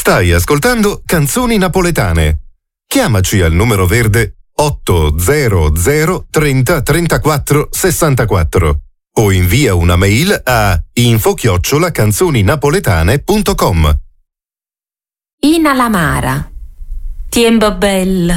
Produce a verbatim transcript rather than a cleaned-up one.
Stai ascoltando Canzoni Napoletane. Chiamaci al numero verde otto zero zero trenta trentaquattro sessantaquattro o invia una mail a info chiocciola canzoninapoletane punto com. Ina Lamara, tiempo bello.